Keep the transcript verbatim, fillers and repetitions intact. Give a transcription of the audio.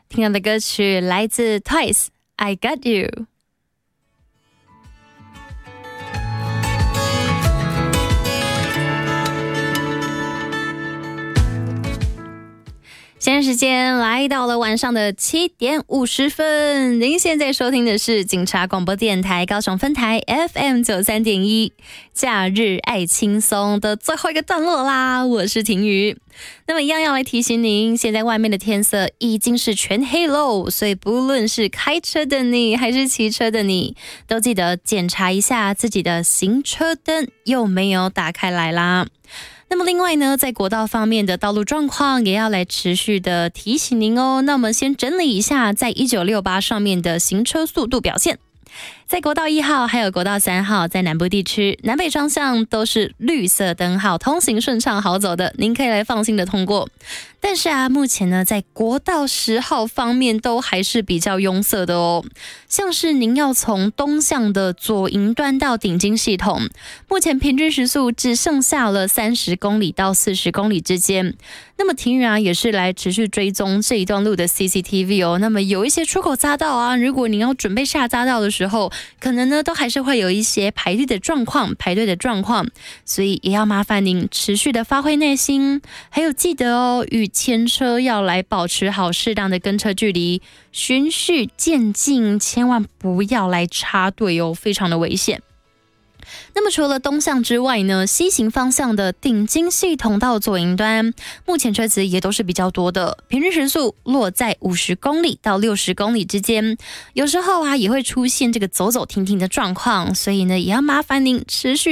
听到的歌曲来自 Twice I Got You。现在时间来到了晚上的七点五十分，您现在收听的是警察广播电台高雄分台 F M 九三点一，假日爱轻松的最后一个段落啦，我是婷瑜。那么一样要来提醒您，现在外面的天色已经是全黑喽，所以不论是开车的你还是骑车的你，都记得检查一下自己的行车灯有没有打开来啦。那么另外呢，在国道方面的道路状况也要来持续的提醒您哦。那么先整理一下在一九六八上面的行车速度表现。在国道一号还有国道三号，在南部地区南北双向都是绿色灯号，通行顺畅好走的，您可以来放心的通过。但是啊，目前呢，在国道十号方面都还是比较拥塞的哦。像是您要从东向的左营端到顶金系统，目前平均时速只剩下了三十公里到四十公里之间。那么庭园啊也是来持续追踪这一段路的 C C T V 哦。那么有一些出口匝道啊，如果您要准备下匝道的时候，可能呢都还是会有一些排队的状况，排队的状况，所以也要麻烦您持续的发挥耐心，还有记得哦，与前车要来保持好适当的跟车距离，循序渐进，千万不要来插队哦，非常的危险。那么除了东向之外呢，西行方向的顶金系统到左营端，目前车子也都是比较多的，平均时速落在五十公里到六十公里之间，有时候啊也会出现这个走走停停的状况，所以呢也要麻烦您持续